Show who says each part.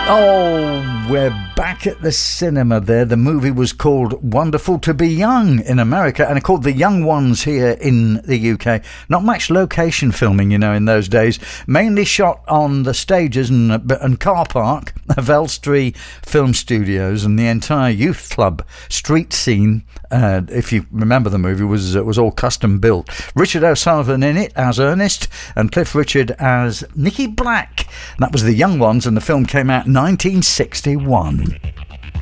Speaker 1: Oh, we're back at the cinema there. The movie was called Wonderful to Be Young in America and called The Young Ones here in the UK. Not much location filming, in those days. Mainly shot on the stages and car park of Elstree Film Studios, and the entire youth club street scene, if you remember the movie, was all custom built. Richard O'Sullivan in it as Ernest and Cliff Richard as Nicky Black. That was The Young Ones, and the film came out in 1961.